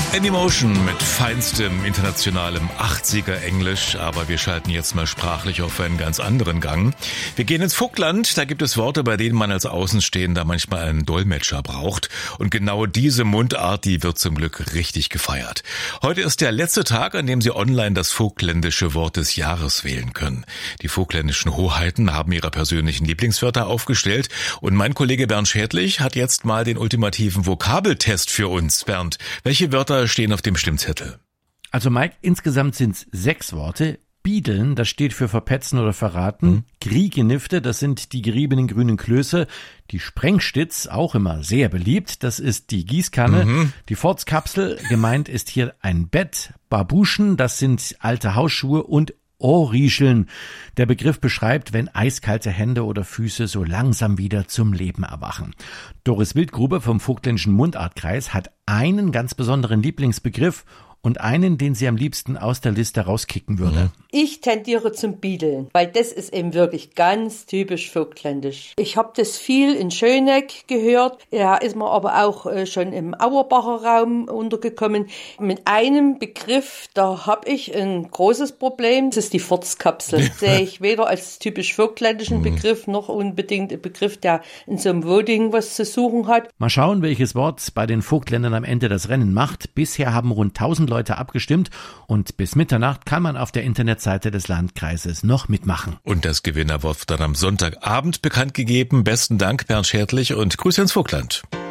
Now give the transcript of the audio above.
Anymotion mit feinstem internationalem 80er Englisch, aber wir schalten jetzt mal sprachlich auf einen ganz anderen Gang. Wir gehen ins Vogtland, da gibt es Worte, bei denen man als Außenstehender manchmal einen Dolmetscher braucht. Und genau diese Mundart, die wird zum Glück richtig gefeiert. Heute ist der letzte Tag, an dem Sie online das vogtländische Wort des Jahres wählen können. Die vogtländischen Hoheiten haben ihre persönlichen Lieblingswörter aufgestellt und mein Kollege Bernd Schädlich hat jetzt mal den ultimativen Vokabeltest für uns. Bernd, welche Wörter stehen auf dem Stimmzettel? Also Mike, insgesamt sind es 6 Worte. Biedeln, das steht für verpetzen oder verraten. Griegenifte, das sind die geriebenen grünen Klöße. Die Sprengstitz, auch immer sehr beliebt, das ist die Gießkanne. Die Forzkapsel, gemeint ist hier ein Bett. Babuschen, das sind alte Hausschuhe und Ohrriescheln. Der Begriff beschreibt, wenn eiskalte Hände oder Füße so langsam wieder zum Leben erwachen. Doris Wildgrube vom Vogtländischen Mundartkreis hat einen ganz besonderen Lieblingsbegriff und einen, den sie am liebsten aus der Liste rauskicken würde. Ich tendiere zum Biedeln, weil das ist eben wirklich ganz typisch vogtländisch. Ich habe das viel in Schöneck gehört, da ist man aber auch schon im Auerbacher Raum untergekommen. Mit einem Begriff, da habe ich ein großes Problem, das ist die Forzkapsel. Das sehe ich weder als typisch vogtländischen Begriff, noch unbedingt ein Begriff, der in so einem Woding was zu suchen hat. Mal schauen, welches Wort bei den Vogtländern am Ende das Rennen macht. Bisher haben rund 1000 Leute abgestimmt und bis Mitternacht kann man auf der Internetseite des Landkreises noch mitmachen. Und das Gewinnerwort wird dann am Sonntagabend bekannt gegeben. Besten Dank, Bernd Schädlich, und Grüße ins Vogtland.